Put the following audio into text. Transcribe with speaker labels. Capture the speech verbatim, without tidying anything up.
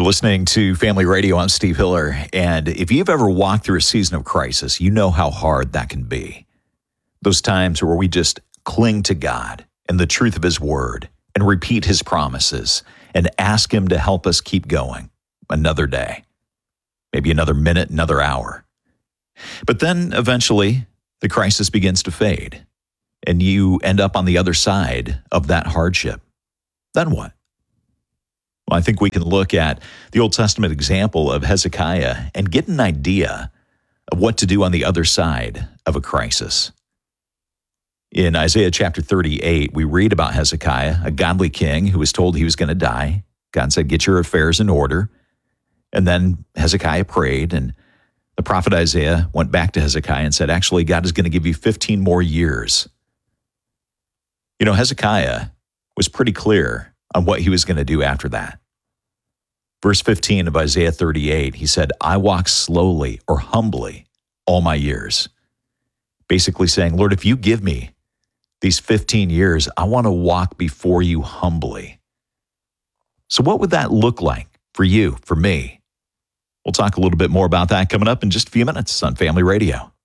Speaker 1: listening to Family Radio. I'm Steve Hiller. And if you've ever walked through a season of crisis, you know how hard that can be. Those times where we just cling to God and the truth of His Word and repeat His promises and ask Him to help us keep going another day, maybe another minute, another hour. But then eventually the crisis begins to fade and you end up on the other side of that hardship. Then what? Well, I think we can look at the Old Testament example of Hezekiah and get an idea of what to do on the other side of a crisis. In Isaiah chapter thirty-eight, we read about Hezekiah, a godly king who was told he was going to die. God said, get your affairs in order. And then Hezekiah prayed, and the prophet Isaiah went back to Hezekiah and said, actually, God is going to give you fifteen more years. You know, Hezekiah was pretty clear on what he was going to do after that. Verse fifteen of Isaiah thirty-eight, he said, I walk slowly or humbly all my years. Basically saying, Lord, if you give me these fifteen years, I want to walk before you humbly. So what would that look like for you, for me? We'll talk a little bit more about that coming up in just a few minutes on Family Radio.